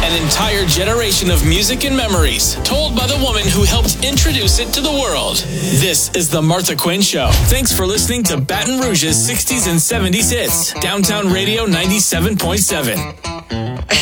An entire generation of music and memories, told by the woman who helped introduce it to the world. This is The Martha Quinn Show. Thanks for listening to Baton Rouge's 60s and 70s hits. Downtown Radio 97.7.